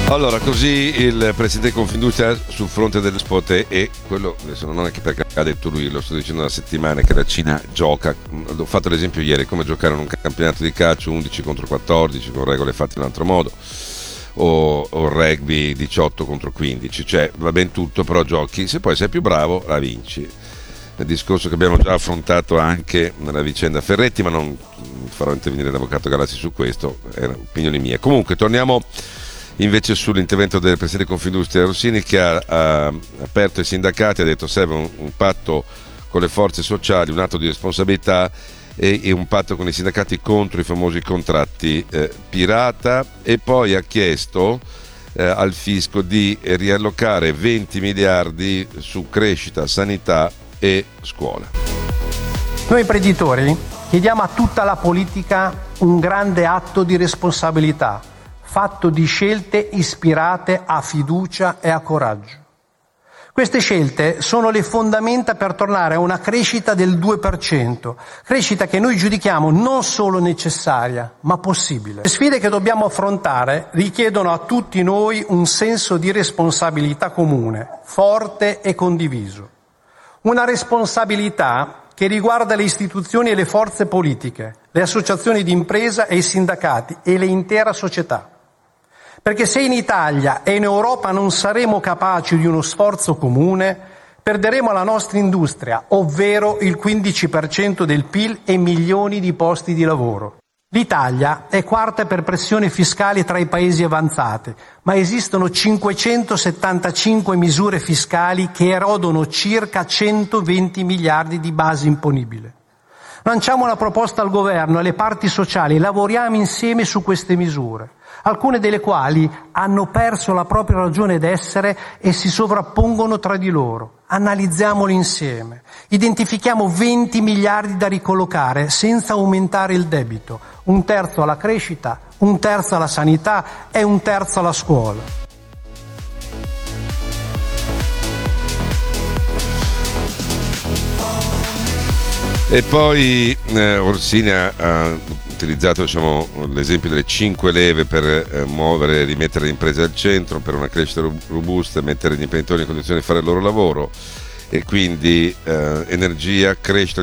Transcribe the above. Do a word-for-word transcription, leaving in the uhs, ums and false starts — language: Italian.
Allora, così il presidente Confindustria sul fronte delle spot e quello, adesso non è che perché ha detto lui, lo sto dicendo da settimane che la Cina gioca. Ho fatto l'esempio ieri, come giocare in un campionato di calcio undici contro quattordici con regole fatte in un altro modo, o, o rugby diciotto contro quindici, cioè va ben tutto, però giochi, se poi sei più bravo la vinci. Nel discorso che abbiamo già affrontato anche nella vicenda Ferretti, ma non farò intervenire l'avvocato Galassi su questo, erano opinioni mie. Comunque torniamo invece sull'intervento del presidente Confindustria Rossini, che ha, ha aperto i sindacati, ha detto serve un, un patto con le forze sociali, un atto di responsabilità e, e un patto con i sindacati contro i famosi contratti eh, pirata, e poi ha chiesto eh, al fisco di riallocare venti miliardi su crescita, sanità e scuola. Noi imprenditori chiediamo a tutta la politica un grande atto di responsabilità, fatto di scelte ispirate a fiducia e a coraggio. Queste scelte sono le fondamenta per tornare a una crescita del due per cento, crescita che noi giudichiamo non solo necessaria, ma possibile. Le sfide che dobbiamo affrontare richiedono a tutti noi un senso di responsabilità comune, forte e condiviso. Una responsabilità che riguarda le istituzioni e le forze politiche, le associazioni di impresa e i sindacati e l'intera società. Perché se in Italia e in Europa non saremo capaci di uno sforzo comune, perderemo la nostra industria, ovvero il quindici per cento del P I L e milioni di posti di lavoro. L'Italia è quarta per pressione fiscale tra i paesi avanzati, ma esistono cinquecentosettantacinque misure fiscali che erodono circa centoventi miliardi di base imponibile. Lanciamo una proposta al governo e alle parti sociali, lavoriamo insieme su queste misure, alcune delle quali hanno perso la propria ragione d'essere e si sovrappongono tra di loro. Analizziamole insieme, identifichiamo venti miliardi da ricollocare senza aumentare il debito, un terzo alla crescita, un terzo alla sanità e un terzo alla scuola. E poi eh, Orsini ha, ha utilizzato, diciamo, l'esempio delle cinque leve per eh, muovere e rimettere le imprese al centro, per una crescita robusta e mettere gli imprenditori in condizione di fare il loro lavoro, e quindi eh, energia, crescita